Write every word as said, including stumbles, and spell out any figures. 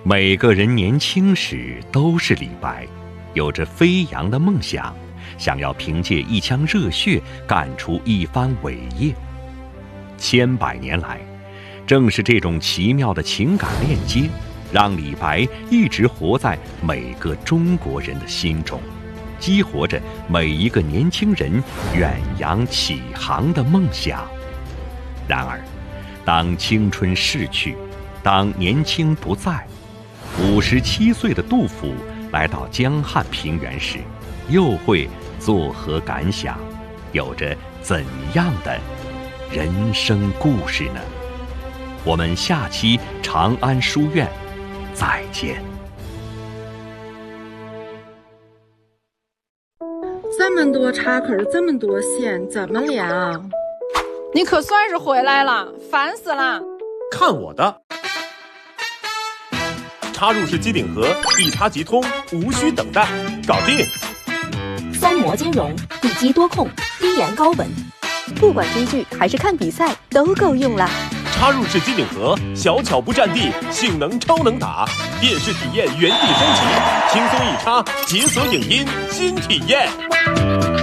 每个人年轻时都是李白，有着飞扬的梦想，想要凭借一腔热血干出一番伟业。千百年来，正是这种奇妙的情感链接，让李白一直活在每个中国人的心中，激活着每一个年轻人远洋起航的梦想。然而，当青春逝去，当年轻不在，五十七岁的杜甫来到江汉平原时，又会作何感想？有着怎样的人生故事呢？我们下期长安书院再见。 这么多插口，这么多线，怎么量？ 你可算是回来了，烦死了！ 看我的！插入式机顶盒，一插即通，无需等待，搞定！ 三模兼容，一机多控，低延高稳，不管追剧还是看比赛都够用了。 插入式机顶盒，小巧不占地，性能超能打，电视体验原地升级，轻松一插，解锁影音新体验。